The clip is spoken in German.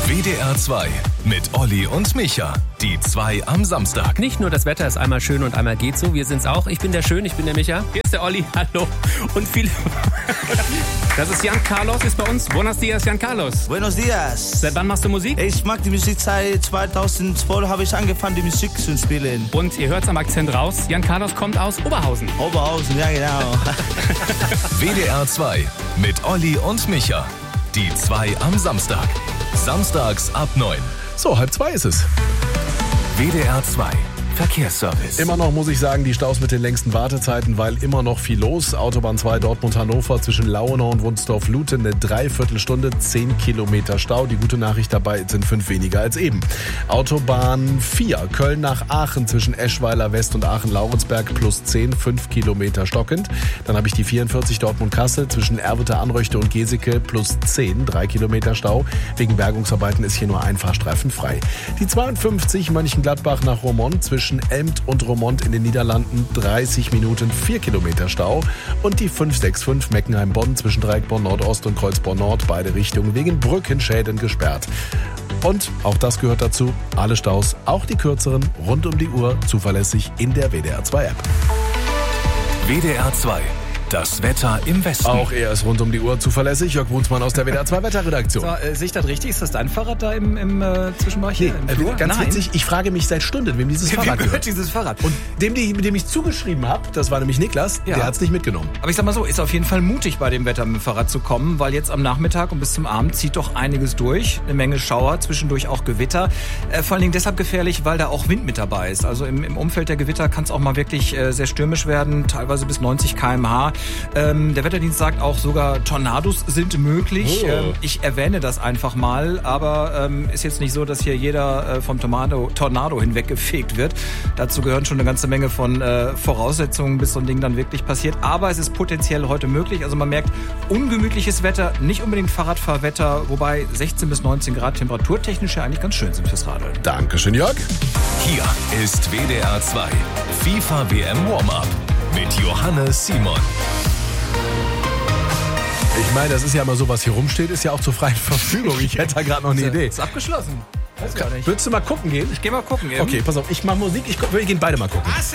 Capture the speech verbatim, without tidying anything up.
W D R zwei mit Olli und Micha. Die zwei am Samstag. Nicht nur das Wetter ist einmal schön und einmal geht so, wir sind's auch. Ich bin der Schön, ich bin der Micha. Hier ist der Olli, hallo. Und viele... Das ist Jan Carlos, ist bei uns. Buenos dias, Jan Carlos. Buenos dias. Seit wann machst du Musik? Ich mag die Musik seit zweitausendzwölf, habe ich angefangen, die Musik zu spielen. Und ihr hört's am Akzent raus, Jan Carlos kommt aus Oberhausen. Oberhausen, ja genau. W D R zwei mit Olli und Micha. Die zwei am Samstag. Samstags ab neun. So, halb zwei ist es. W D R zwei Verkehrsservice. Immer noch, muss ich sagen, die Staus mit den längsten Wartezeiten, weil immer noch viel los. Autobahn zwei Dortmund-Hannover zwischen Lauenau und Wunsdorf-Lute eine Dreiviertelstunde, zehn Kilometer Stau. Die gute Nachricht dabei sind fünf weniger als eben. Autobahn vier Köln nach Aachen zwischen Eschweiler West und Aachen-Laurensberg plus zehn, fünf Kilometer stockend. Dann habe ich die vierundvierzig Dortmund-Kassel zwischen Erwitte, Anröchte und Geseke plus zehn, drei Kilometer Stau. Wegen Bergungsarbeiten ist hier nur ein Fahrstreifen frei. Die zweiundfünfzig Mönchengladbach nach Roermond zwischen Elmt und Roermond in den Niederlanden dreißig Minuten, vier Kilometer Stau. Und die fünf sechs fünf Meckenheim-Bonn zwischen Dreieckborn Nordost und Kreuzborn Nord, beide Richtungen wegen Brückenschäden gesperrt. Und auch das gehört dazu, alle Staus, auch die kürzeren, rund um die Uhr, zuverlässig in der W D R zwei App. W D R zwei. Das Wetter im Westen. Auch er ist rund um die Uhr zuverlässig. Jörg Brunsmann aus der W D R zwei Wetterredaktion. So, äh, sehe ich das richtig? Ist das dein Fahrrad da im, im äh, Zwischenbereich? Nee, hier, im Flur? äh, ganz Nein. witzig, ich frage mich seit Stunden, wem dieses Wem Fahrrad gehört gehört. dieses Fahrrad? Und dem, die, dem ich zugeschrieben habe, das war nämlich Niklas, Ja. der hat es nicht mitgenommen. Aber ich sag mal so, ist auf jeden Fall mutig bei dem Wetter mit dem Fahrrad zu kommen, weil jetzt am Nachmittag und bis zum Abend zieht doch einiges durch. Eine Menge Schauer, zwischendurch auch Gewitter. Äh, vor allen Dingen deshalb gefährlich, weil da auch Wind mit dabei ist. Also im, im Umfeld der Gewitter kann es auch mal wirklich äh, sehr stürmisch werden, teilweise bis neunzig Kilometer pro Stunde. Ähm, der Wetterdienst sagt auch, sogar Tornados sind möglich. Oh. Ähm, ich erwähne das einfach mal, aber ähm, ist jetzt nicht so, dass hier jeder äh, vom Tornado, Tornado hinweggefegt wird. Dazu gehören schon eine ganze Menge von äh, Voraussetzungen, bis so ein Ding dann wirklich passiert. Aber es ist potenziell heute möglich. Also man merkt, ungemütliches Wetter, nicht unbedingt Fahrradfahrwetter, wobei sechzehn bis neunzehn Grad temperaturtechnisch ja eigentlich ganz schön sind fürs Radeln. Dankeschön, Jörg. Hier ist W D R zwei FIFA W M Warm-Up mit Johannes Simon. Ich meine, das ist ja immer so, was hier rumsteht, ist ja auch zur freien Verfügung. Ich hätte da gerade noch eine Idee. Ist abgeschlossen. Weiß gar nicht. Würdest du mal gucken gehen? Ich geh mal gucken eben. Okay, pass auf, ich mache Musik, ich, wir gehen beide mal gucken.